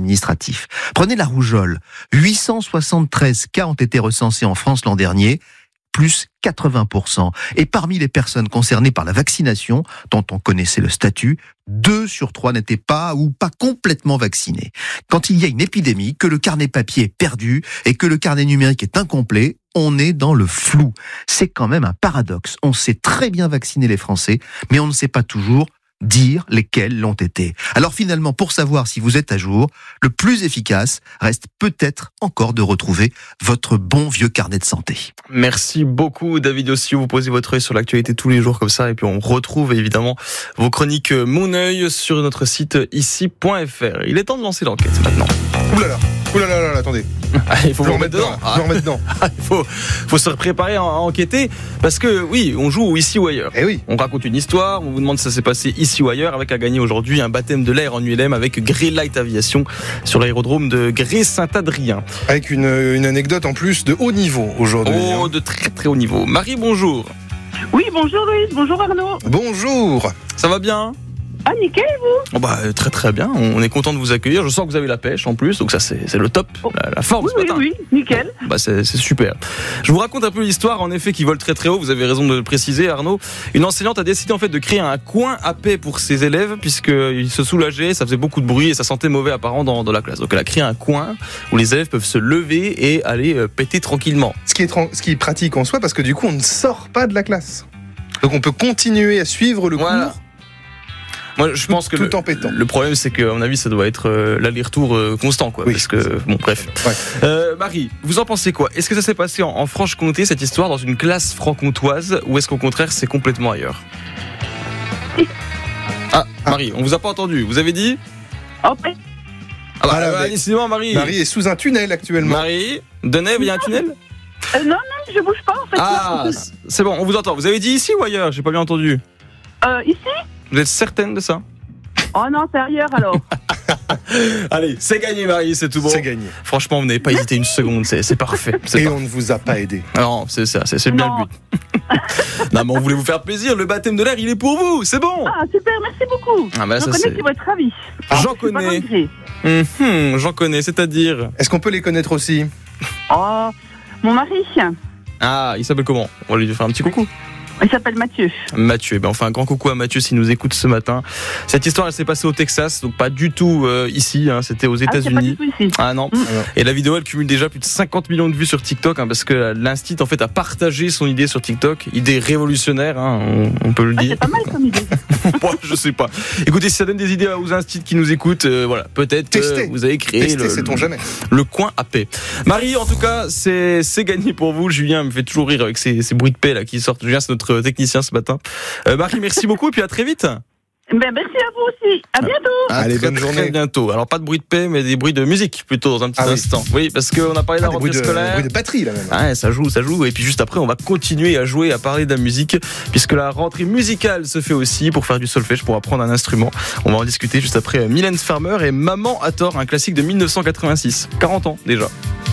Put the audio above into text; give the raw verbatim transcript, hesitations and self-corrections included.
administratif. Prenez la rougeole. huit cent soixante-treize cas ont été recensés en France l'an dernier, plus quatre-vingts pour cent. Et parmi les personnes concernées par la vaccination, dont on connaissait le statut, deux sur trois n'étaient pas ou pas complètement vaccinés. Quand il y a une épidémie, que le carnet papier est perdu et que le carnet numérique est incomplet, on est dans le flou. C'est quand même un paradoxe. On sait très bien vacciner les Français, mais on ne sait pas toujours dire lesquels l'ont été. Alors finalement, pour savoir si vous êtes à jour, le plus efficace reste peut-être encore de retrouver votre bon vieux carnet de santé. Merci beaucoup David Ossio, vous posez votre œil sur l'actualité tous les jours comme ça et puis on retrouve évidemment vos chroniques Mon œil sur notre site ici point f r. Il est temps de lancer l'enquête maintenant. Ouh là là, ouh là là, là, là attendez. Ah, il faut vous remettre dedans. Ah. remettre dedans. Il faut, faut se préparer à enquêter parce que oui, on joue ici ou ailleurs. Eh oui. On raconte une histoire, on vous demande si ça s'est passé ici ou ailleurs avec à gagner aujourd'hui un baptême de l'air en U L M avec Grey Light Aviation sur l'aérodrome de Gré-Saint-Adrien. Avec une, une anecdote en plus de haut niveau aujourd'hui. Oh, de très très haut niveau. Marie, bonjour. Oui, bonjour Louise, bonjour Arnaud. Bonjour. Ça va bien ? Ah, nickel, vous ? Oh bah, très très bien, on est content de vous accueillir. Je sens que vous avez la pêche en plus, donc ça c'est, c'est le top, la, la forme Oui, ce matin. oui, oui, nickel. Bah c'est, c'est super. Je vous raconte un peu l'histoire, en effet, qui vole très très haut. Vous avez raison de le préciser, Arnaud. Une enseignante a décidé en fait de créer un coin à paix pour ses élèves, puisqu'ils se soulageaient, ça faisait beaucoup de bruit et ça sentait mauvais apparemment dans, dans la classe. Donc elle a créé un coin où les élèves peuvent se lever et aller euh, péter tranquillement. Ce qui est tra- ce qui est pratique en soi, parce que du coup on ne sort pas de la classe. Donc on peut continuer à suivre le Voilà. cours. Moi, je pense que tout le, en pétant. le problème, c'est qu'à mon avis, ça doit être euh, l'aller-retour euh, constant, quoi. Oui. Parce que, bon, bref. Ouais. Euh, Marie, vous en pensez quoi ? Est-ce que ça s'est passé en, en Franche-Comté, cette histoire, dans une classe franc-comtoise, ou est-ce qu'au contraire, c'est complètement ailleurs ? Ah, Marie, on vous a pas entendu. Vous avez dit ? Oh, ouais. Ah bah, Ah là, euh, mais- décidément, Marie. Marie est sous un tunnel actuellement. Marie, de Nève, il y a un tunnel ? Euh, non, non, je bouge pas en fait. Ah, c'est bon, on vous entend. Vous avez dit ici ou ailleurs ? J'ai pas bien entendu. Euh, ici ? Vous êtes certaine de ça ? Oh non, c'est ailleurs alors. Allez, c'est gagné, Marie, c'est tout bon. C'est gagné. Franchement, vous n'avez pas hésité une seconde, c'est, c'est parfait. C'est Et parfait. on ne vous a pas aidé. Non, c'est ça, c'est, c'est bien Non. le but. Non, mais on voulait vous faire plaisir. Le baptême de l'air, il est pour vous. C'est bon. Ah, super, merci beaucoup. Ah bah je ça connais c'est. qui va être ravi. J'en Je suis pas connais. regrée. Hum, j'en connais, c'est-à-dire. Est-ce qu'on peut les connaître aussi ? Oh, mon mari, Ah, il s'appelle comment ? On va lui faire un petit coucou. il s'appelle Mathieu. Mathieu, eh ben on fait un grand coucou à Mathieu s'il nous écoute ce matin. Cette histoire, elle s'est passée au Texas, donc pas du tout euh, ici. Hein, c'était aux Ah, c'est pas États-Unis. du tout ici. Ah non. Mm. Et la vidéo, elle cumule déjà plus de cinquante millions de vues sur TikTok, hein, parce que l'Institut en fait a partagé son idée sur TikTok, idée révolutionnaire, hein, on, on peut le Ah, dire. c'est pas mal comme idée. Moi, je sais pas. Écoutez, si ça donne des idées aux instituts qui nous écoutent, euh, voilà, peut-être que Testez. vous avez créé Testez, le, sait-on jamais. le coin à paix. Marie, en tout cas, c'est c'est gagné pour vous. Julien me fait toujours rire avec ces, ces bruits de paix là qui sortent. Julien, c'est notre technicien ce matin. Euh, Marie, merci beaucoup et puis à très vite. Ben, merci à vous aussi. À bientôt. À Allez, très, bonne très journée. bientôt. Alors pas de bruit de paix, mais des bruits de musique plutôt dans un petit Ah oui. instant. Oui, parce qu'on a parlé de Ah, la des bruits rentrée de, scolaire. bruits de batterie là même. Ouais, ça joue, ça joue. Et puis juste après, on va continuer à jouer, à parler de la musique, puisque la rentrée musicale se fait aussi pour faire du solfège, pour apprendre un instrument. On va en discuter juste après Mylène Farmer et Maman a tort, un classique de mille neuf cent quatre-vingt-six. quarante ans déjà.